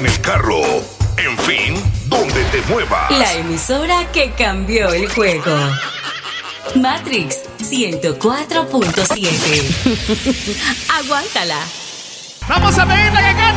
en el carro, en fin, donde te muevas. La emisora que cambió el juego. Matrix 104.7. Aguántala. Vamos a pedirle que cante.